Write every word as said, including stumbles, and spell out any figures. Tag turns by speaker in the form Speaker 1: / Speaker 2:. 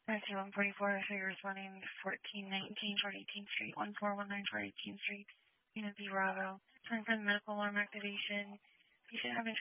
Speaker 1: Taxi one forty-four, so you're responding to fourteen nineteen toward eighteenth Street, one four one nine toward eighteenth Street, Unit B Bravo. Time for the medical alarm activation. Patient having